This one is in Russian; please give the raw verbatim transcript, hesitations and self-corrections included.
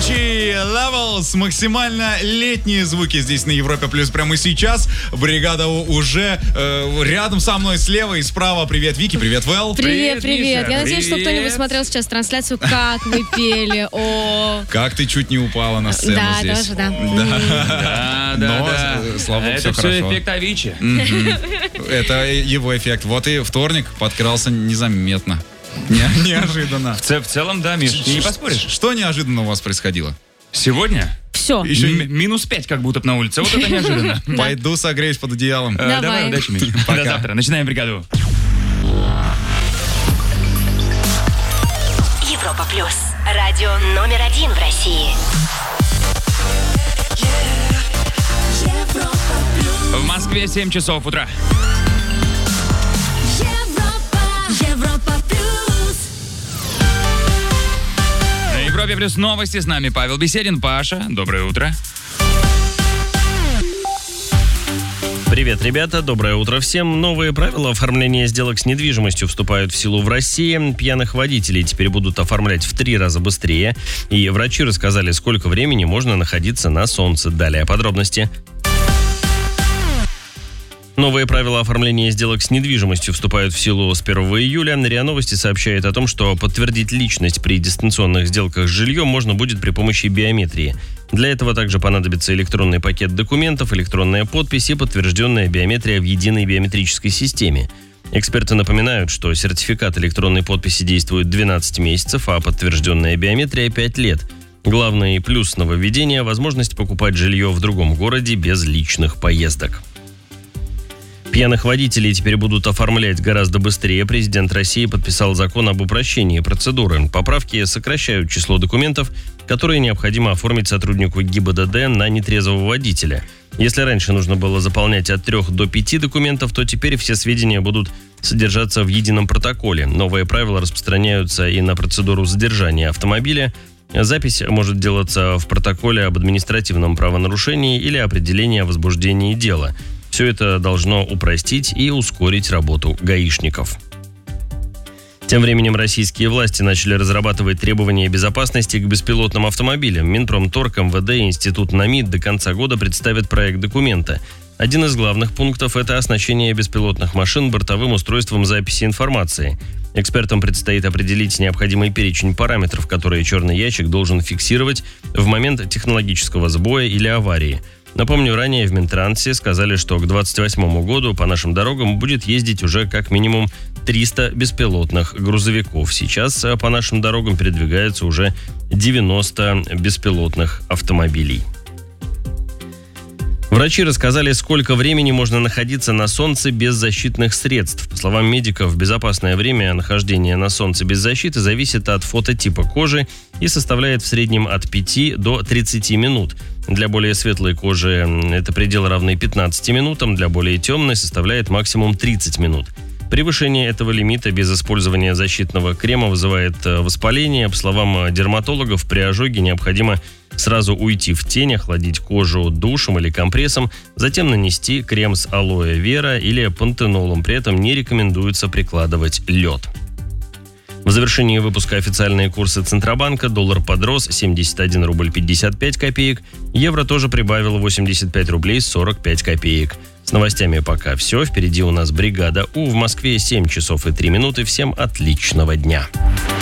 Avicii Levels. Максимально летние звуки здесь на Европе Плюс прямо сейчас. Бригада уже э, рядом со мной слева и справа. Привет, Вики, привет, Вэл. Привет, привет. Миша. Я надеюсь, что Привет. кто-нибудь смотрел сейчас трансляцию, как вы пели. О, Как ты чуть не упала на сцену да, здесь. тоже, да. Да, да, Но, да. э, слава богу, Это всё все хорошо. эффект Авичи. Это его эффект. Вот и вторник подкрался незаметно. Не- неожиданно. В, ц- в целом, да, Миш, ты не поспоришь. Что неожиданно у вас происходило? Сегодня Все. Еще м- минус пять как будто б на улице. Вот это неожиданно. Пойду согреюсь под одеялом. Э, Давай. Давай, удачи, Миш. Пока. До завтра. Начинаем бригаду. Европа Плюс. Радио номер один в России. В Москве семь часов утра. Европа Плюс. На Европе Плюс новости. С нами Павел Беседин. Паша, доброе утро. Привет, ребята, доброе утро всем. Новые правила оформления сделок с недвижимостью вступают в силу в России. Пьяных водителей теперь будут оформлять в три раза быстрее. И врачи рассказали, сколько времени можно находиться на солнце. Далее подробности. Новые правила оформления сделок с недвижимостью вступают в силу с первого июля. РИА Новости сообщает о том, что подтвердить личность при дистанционных сделках с жильем можно будет при помощи биометрии. Для этого также понадобится электронный пакет документов, электронная подпись и подтвержденная биометрия в единой биометрической системе. Эксперты напоминают, что сертификат электронной подписи действует двенадцать месяцев, а подтвержденная биометрия пять лет. Главный плюс нововведения – возможность покупать жилье в другом городе без личных поездок. Пьяных водителей теперь будут оформлять гораздо быстрее. Президент России подписал закон об упрощении процедуры. Поправки сокращают число документов, которые необходимо оформить сотруднику ГИБДД на нетрезвого водителя. Если раньше нужно было заполнять от трех до пяти документов, то теперь все сведения будут содержаться в едином протоколе. Новые правила распространяются и на процедуру задержания автомобиля. Запись может делаться в протоколе об административном правонарушении или определении о возбуждении дела. Все это должно упростить и ускорить работу гаишников. Тем временем российские власти начали разрабатывать требования безопасности к беспилотным автомобилям. Минпромторг, МВД и Институт НАМИД до конца года представят проект документа. Один из главных пунктов – это оснащение беспилотных машин бортовым устройством записи информации. Экспертам предстоит определить необходимый перечень параметров, которые черный ящик должен фиксировать в момент технологического сбоя или аварии. Напомню, ранее в Минтрансе сказали, что к двадцать восьмому году по нашим дорогам будет ездить уже как минимум триста беспилотных грузовиков. Сейчас по нашим дорогам передвигаются уже девяносто беспилотных автомобилей. Врачи рассказали, сколько времени можно находиться на солнце без защитных средств. По словам медиков, безопасное время нахождения на солнце без защиты зависит от фототипа кожи и составляет в среднем от пяти до тридцати минут. Для более светлой кожи это предел равный пятнадцати минутам, для более темной составляет максимум тридцать минут. Превышение этого лимита без использования защитного крема вызывает воспаление. По словам дерматологов, при ожоге необходимо сразу уйти в тень, охладить кожу душем или компрессом, затем нанести крем с алоэ вера или пантенолом. При этом не рекомендуется прикладывать лед. В завершении выпуска официальные курсы Центробанка. Доллар подрос семьдесят один рубль пятьдесят пять копеек. Евро тоже прибавил восемьдесят пять рублей сорок пять копеек. С новостями пока все. Впереди у нас бригада У. В Москве семь часов и три минуты. Всем отличного дня.